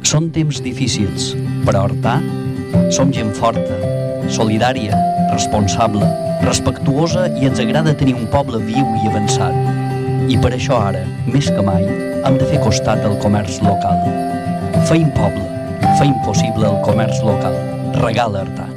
Són temps difícils, però Artà som gent forta, solidària, responsable, respectuosa i ens agrada tenir un poble viu i avançat. I per això ara, més que mai, hem de fer costat del comerç local. Feim poble, feim possible el comerç local. Regala Artà.